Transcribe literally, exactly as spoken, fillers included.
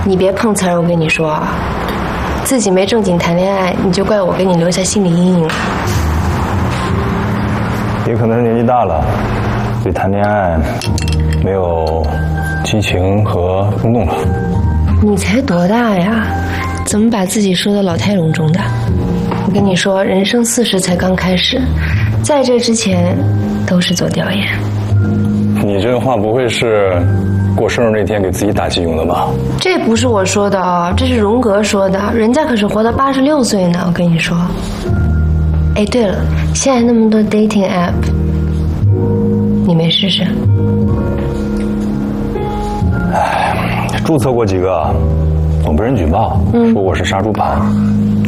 你别碰瓷儿，我跟你说，自己没正经谈恋爱，你就怪我给你留下心理阴影了。 也可能是年纪大了，对谈恋爱没有激情和冲动了。 你才多大呀？怎么把自己说的老态龙钟的？我跟你说，人生四十才刚开始，在这之前都是做调研。 你这话不会是过生日那天给自己打气用的吧？ 这不是我说的啊，这是荣格说的，人家可是活到八十六岁呢。我跟你说，哎，对了，现在那么多 dating app， 你没试试？ 哎，注册过几个，总被人举报，嗯、说我是杀猪盘。